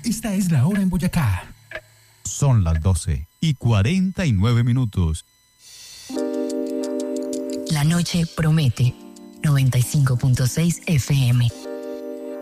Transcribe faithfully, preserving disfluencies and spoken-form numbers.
Esta es la hora en Boyacá. Son las doce y cuarenta y nueve minutos. La noche promete. noventa y cinco punto seis F M.